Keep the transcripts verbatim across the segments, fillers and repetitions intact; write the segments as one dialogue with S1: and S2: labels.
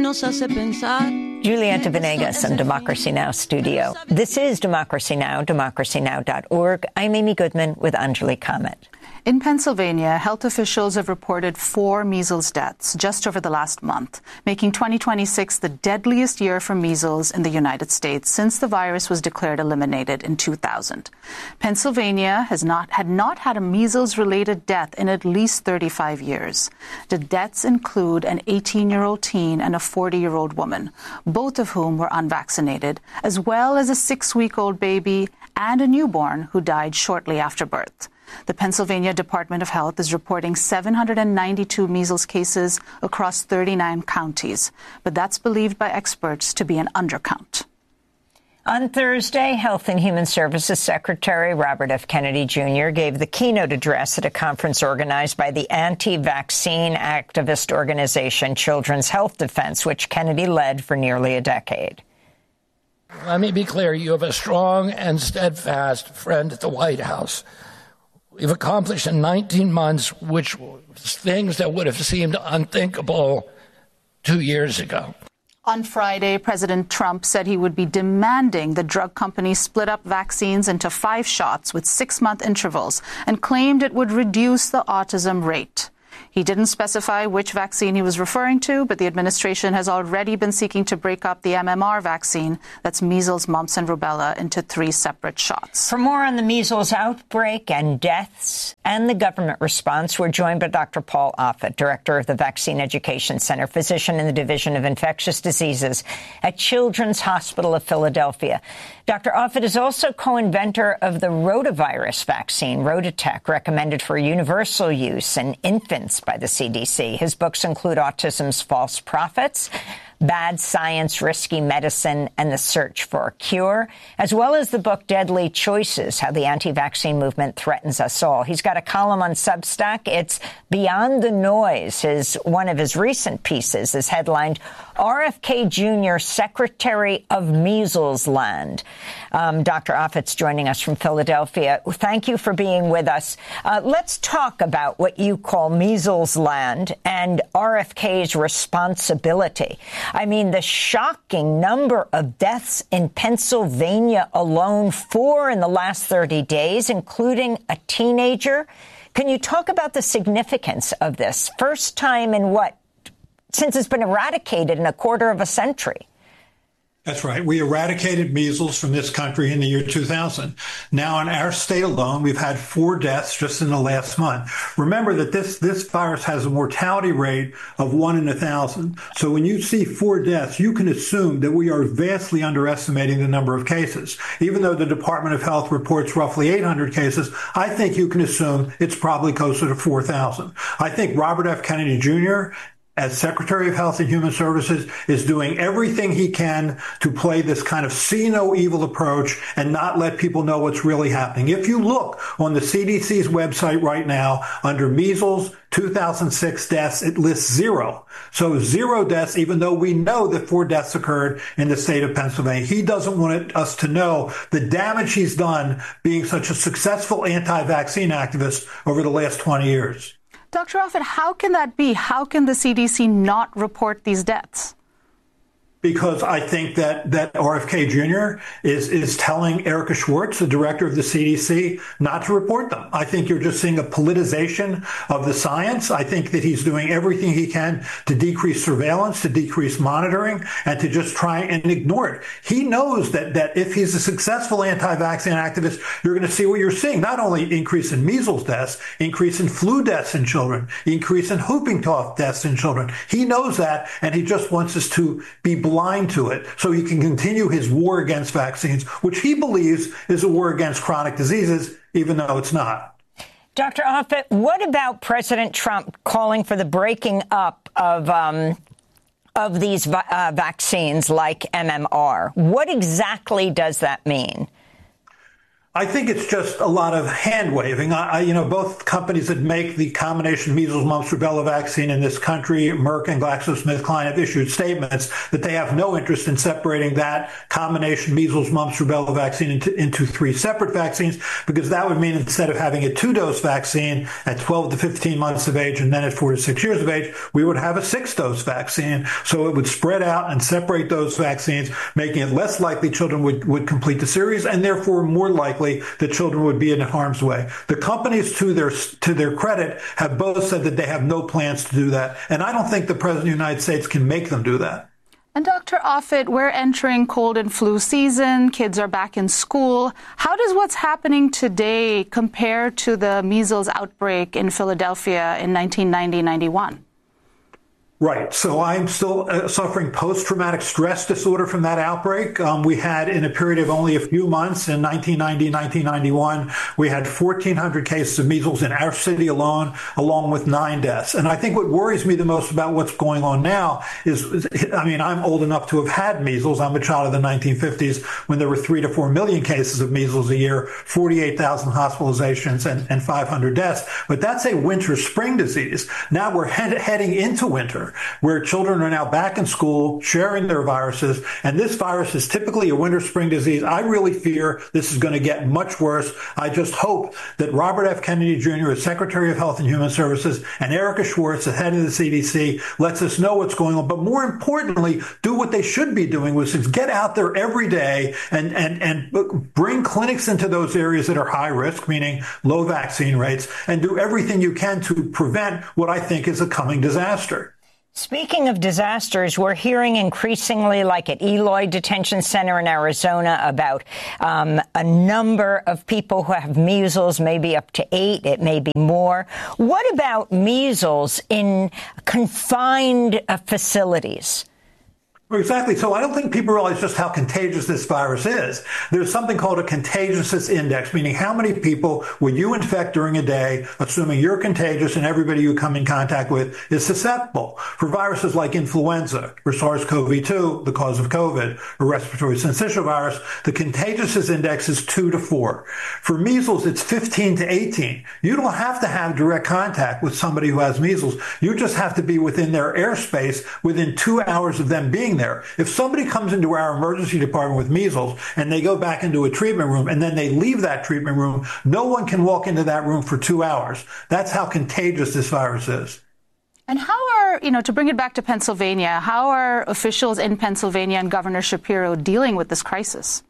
S1: nos hace pensar.
S2: Julieta Venegas in Democracy Now! Studio. This is Democracy Now!, democracy now dot org. I'm Amy Goodman with Anjali Kamat.
S3: In Pennsylvania, health officials have reported four measles deaths just over the last month, making twenty twenty-six the deadliest year for measles in the United States since the virus was declared eliminated in two thousand. Pennsylvania has not had not had a measles-related death in at least thirty-five years. The deaths include an eighteen-year-old teen and a forty-year-old woman, both of whom were unvaccinated, as well as a six-week-old baby and a newborn who died shortly after birth. The Pennsylvania Department of Health is reporting seven hundred ninety-two measles cases across thirty-nine counties, but that's believed by experts to be an undercount.
S2: On Thursday, Health and Human Services Secretary Robert F. Kennedy Junior gave the keynote address at a conference organized by the anti-vaccine activist organization Children's Health Defense, which Kennedy led for nearly a decade.
S4: Let me be clear. You have a strong and steadfast friend at the White House. We've accomplished in nineteen months, which things that would have seemed unthinkable two years ago.
S3: On Friday, President Trump said he would be demanding the drug companies split up vaccines into five shots with six-month intervals and claimed it would reduce the autism rate. He didn't specify which vaccine he was referring to, but the administration has already been seeking to break up the M M R vaccine, that's measles, mumps, and rubella, into three separate shots.
S2: For more on the measles outbreak and deaths and the government response, we're joined by Doctor Paul Offit, director of the Vaccine Education Center, physician in the Division of Infectious Diseases at Children's Hospital of Philadelphia. Doctor Offit is also co-inventor of the rotavirus vaccine, RotaTeq, recommended for universal use in infants by the C D C. His books include Autism's False Prophets, Bad Science, Risky Medicine, and the Search for a Cure, as well as the book Deadly Choices, How the Anti-Vaccine Movement Threatens Us All. He's got a column on Substack. It's Beyond the Noise. His, one of his recent pieces is headlined, R F K Junior Secretary of Measles Land. Um, Doctor Offit's joining us from Philadelphia. Thank you for being with us. Uh, let's talk about what you call measles land and R F K's responsibility. I mean, the shocking number of deaths in Pennsylvania alone, four in the last thirty days, including a teenager. Can you talk about the significance of this? First time in what? Since it's been eradicated in a quarter of a century.
S5: That's right. We eradicated measles from this country in the year two thousand. Now, in our state alone, we've had four deaths just in the last month. Remember that this, this virus has a mortality rate of one in a thousand. So when you see four deaths, you can assume that we are vastly underestimating the number of cases. Even though the Department of Health reports roughly eight hundred cases, I think you can assume it's probably closer to four thousand. I think Robert F. Kennedy Junior, as Secretary of Health and Human Services, is doing everything he can to play this kind of see no evil approach and not let people know what's really happening. If you look on the C D C's website right now, under measles two thousand six deaths, it lists zero. So zero deaths, even though we know that four deaths occurred in the state of Pennsylvania. He doesn't want us to know the damage he's done being such a successful anti-vaccine activist over the last twenty years.
S3: Doctor Offit, how can that be? How can the C D C not report these deaths?
S5: Because I think that, that R F K Junior is, is telling Erica Schwartz, the director of the C D C, not to report them. I think you're just seeing a politicization of the science. I think that he's doing everything he can to decrease surveillance, to decrease monitoring, and to just try and ignore it. He knows that, that if he's a successful anti-vaccine activist, you're going to see what you're seeing. Not only increase in measles deaths, increase in flu deaths in children, increase in whooping cough deaths in children. He knows that, and he just wants us to be blind to it so he can continue his war against vaccines, which he believes is a war against chronic diseases, even though it's not.
S2: Doctor Offit, what about President Trump calling for the breaking up of um, of these uh, vaccines like M M R? What exactly does that mean?
S5: I think it's just a lot of hand waving. I, I, you know, both companies that make the combination measles, mumps, rubella vaccine in this country, Merck and GlaxoSmithKline, have issued statements that they have no interest in separating that combination measles, mumps, rubella vaccine into, into three separate vaccines, because that would mean instead of having a two-dose vaccine at twelve to fifteen months of age and then at four to six years of age, we would have a six-dose vaccine. So it would spread out and separate those vaccines, making it less likely children would, would complete the series, and therefore more likely that children would be in harm's way. The companies, to their to their credit, have both said that they have no plans to do that. And I don't think the President of the United States can make them do that.
S3: And Doctor Offit, we're entering cold and flu season. Kids are back in school. How does what's happening today compare to the measles outbreak in Philadelphia in nineteen ninety ninety-one?
S5: Right. So I'm still uh, suffering post-traumatic stress disorder from that outbreak. Um, we had, in a period of only a few months, in nineteen ninety, nineteen ninety-one, we had fourteen hundred cases of measles in our city alone, along with nine deaths. And I think what worries me the most about what's going on now is, I mean, I'm old enough to have had measles. I'm a child of the nineteen fifties when there were three to four million cases of measles a year, forty-eight thousand hospitalizations and, and five hundred deaths. But that's a winter-spring disease. Now we're head, heading into winter, where children are now back in school sharing their viruses. And this virus is typically a winter spring disease. I really fear this is going to get much worse. I just hope that Robert F. Kennedy Junior as Secretary of Health and Human Services and Erica Schwartz, the head of the C D C, lets us know what's going on. But more importantly, do what they should be doing, which is get out there every day and, and, and bring clinics into those areas that are high risk, meaning low vaccine rates, and do everything you can to prevent what I think is a coming disaster.
S2: Speaking of disasters, we're hearing increasingly, like at Eloy Detention Center in Arizona, about um, a number of people who have measles, maybe up to eight, it may be more. What about measles in confined uh, facilities?
S5: Exactly. So I don't think people realize just how contagious this virus is. There's something called a contagiousness index, meaning how many people will you infect during a day, assuming you're contagious and everybody you come in contact with is susceptible. For viruses like influenza or SARS-C o V two, the cause of COVID, or respiratory syncytial virus, the contagiousness index is two to four. For measles, it's fifteen to eighteen. You don't have to have direct contact with somebody who has measles. You just have to be within their airspace within two hours of them being there. If somebody comes into our emergency department with measles and they go back into a treatment room and then they leave that treatment room, no one can walk into that room for two hours. That's how contagious this virus is.
S3: And how are, you know, to bring it back to Pennsylvania, how are officials in Pennsylvania and Governor Shapiro dealing with this crisis?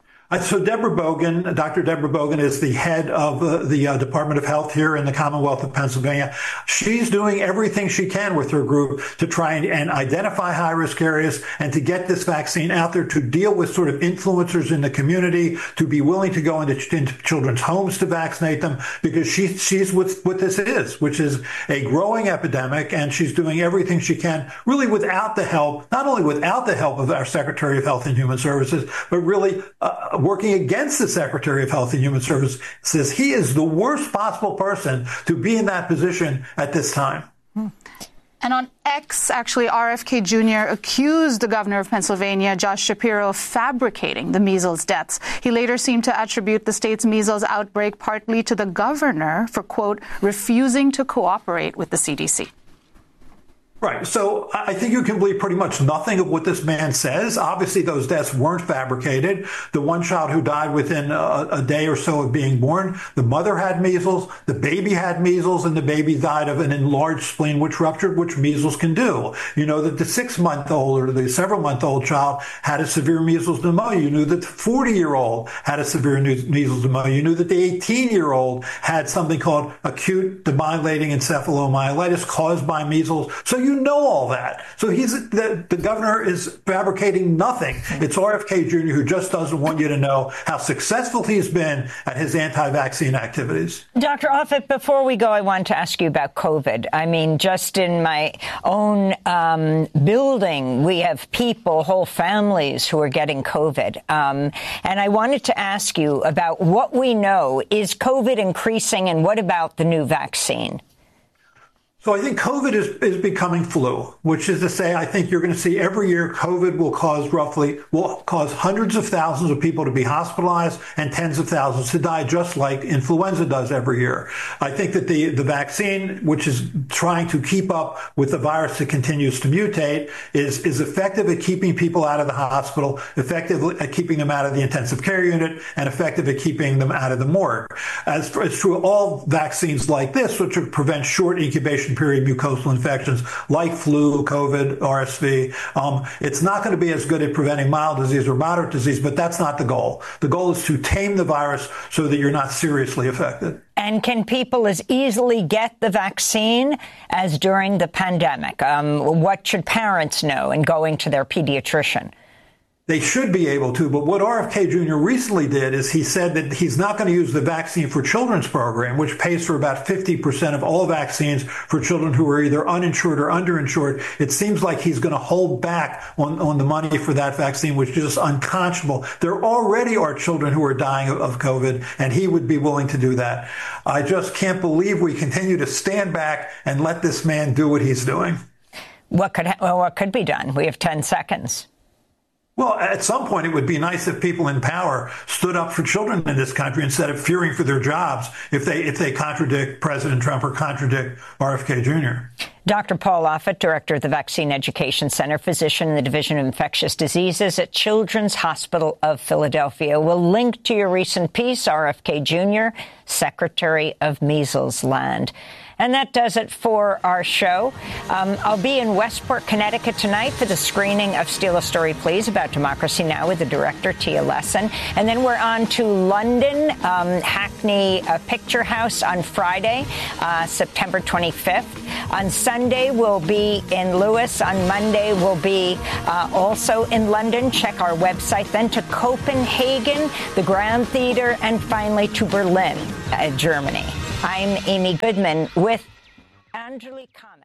S5: So Deborah Bogan, Doctor Deborah Bogan is the head of uh, the uh, Department of Health here in the Commonwealth of Pennsylvania. She's doing everything she can with her group to try and, and identify high-risk areas and to get this vaccine out there, to deal with sort of influencers in the community, to be willing to go into, into children's homes to vaccinate them, because she sees what, what this is, which is a growing epidemic, and she's doing everything she can, really without the help, not only without the help of our Secretary of Health and Human Services, but really uh, working against the Secretary of Health and Human Services. Says he is the worst possible person to be in that position at this time.
S3: Hmm. And on X, actually, R F K Junior accused the governor of Pennsylvania, Josh Shapiro, of fabricating the measles deaths. He later seemed to attribute the state's measles outbreak partly to the governor for, quote, refusing to cooperate with the C D C.
S5: Right. So I think you can believe pretty much nothing of what this man says. Obviously, those deaths weren't fabricated. The one child who died within a, a day or so of being born, the mother had measles, the baby had measles, and the baby died of an enlarged spleen which ruptured, which measles can do. You know that the six-month-old or the several-month-old child had a severe measles pneumonia. You knew that the forty-year-old had a severe measles pneumonia. You knew that the eighteen-year-old had something called acute demyelinating encephalomyelitis caused by measles. So you know all that. So he's the, the governor is fabricating nothing. It's R F K Junior who just doesn't want you to know how successful he's been at his anti-vaccine activities.
S2: Doctor Offit, before we go, I want to ask you about COVID. I mean, just in my own um, building, we have people, whole families who are getting COVID. Um, and I wanted to ask you about what we know. Is COVID increasing, and what about the new vaccine?
S5: So I think COVID is, is becoming flu, which is to say, I think you're going to see every year COVID will cause roughly, will cause hundreds of thousands of people to be hospitalized and tens of thousands to die, just like influenza does every year. I think that the, the vaccine, which is trying to keep up with the virus that continues to mutate, is, is effective at keeping people out of the hospital, effective at keeping them out of the intensive care unit, and effective at keeping them out of the morgue. As it's true of all vaccines like this, which prevent short incubation period mucosal infections like flu, COVID, R S V. Um, it's not going to be as good at preventing mild disease or moderate disease, but that's not the goal. The goal is to tame the virus so that you're not seriously affected.
S2: And can people as easily get the vaccine as during the pandemic? Um, what should parents know in going to their pediatrician?
S5: They should be able to, but what R F K Junior recently did is he said that he's not going to use the Vaccine for Children's program, which pays for about fifty percent of all vaccines for children who are either uninsured or underinsured. It seems like he's going to hold back on, on the money for that vaccine, which is just unconscionable. There already are children who are dying of, of COVID, and he would be willing to do that. I just can't believe we continue to stand back and let this man do what he's doing.
S2: What could, well, what could be done? We have ten seconds.
S5: Well, at some point, it would be nice if people in power stood up for children in this country instead of fearing for their jobs if they if they contradict President Trump or contradict R F K Junior
S2: Doctor Paul Offit, director of the Vaccine Education Center, physician in the Division of Infectious Diseases at Children's Hospital of Philadelphia. We'll link to your recent piece, R F K Junior, Secretary of Measles Land. And that does it for our show. Um, I'll be in Westport, Connecticut tonight for the screening of Steal a Story, Please, about Democracy Now! With the director, Tia Lesson. And then we're on to London, um, Hackney uh, Picture House on Friday, uh, September twenty-fifth. On Sunday, we'll be in Lewis. On Monday, we'll be uh, also in London. Check our website. Then to Copenhagen, the Grand Theater, and finally to Berlin, uh, Germany. I'm Amy Goodman with Angelique Comet.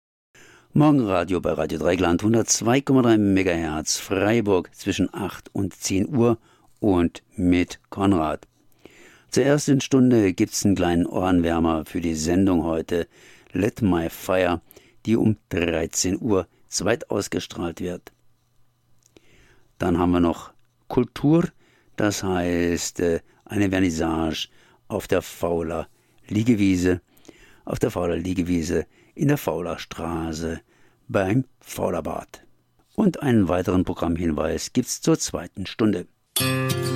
S1: Morgenradio bei Radio Dreieckland hundertzwei Komma drei Megahertz, Freiburg zwischen acht und zehn Uhr und mit Konrad. Zur ersten Stunde gibt's einen kleinen Ohrenwärmer für die Sendung heute, Let My Fire, die um dreizehn Uhr zweit ausgestrahlt wird. Dann haben wir noch Kultur, das heißt eine Vernissage auf der Fauler Liegewiese, auf der Fauler Liegewiese in der Fauler Straße beim Faulerbad. Und einen weiteren Programmhinweis gibt's zur zweiten Stunde.